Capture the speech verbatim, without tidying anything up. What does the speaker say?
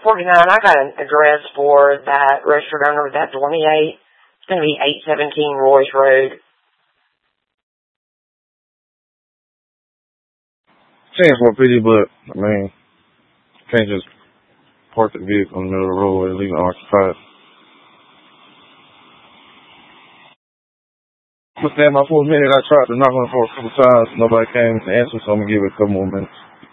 forty-nine, I got an address for that registered owner of that twenty-eight. It's going to be eight seventeen Royce Road. Chance for a pity, but, I mean, can't just park the vehicle in the middle of the road and leave it occupied. I'm going to stand by for a minute. I tried to knock on the door a couple times. Nobody came to answer, so I'm going to give it a couple more minutes.